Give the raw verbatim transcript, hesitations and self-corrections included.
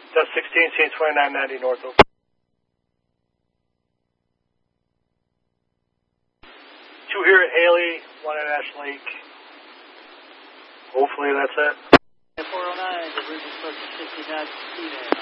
That's sixteen, scene twenty-nine ninety North Oak. Two here at Haley, one at Ash Lake. Hopefully that's it. four oh nine, the Virgin Structure sixty-nine,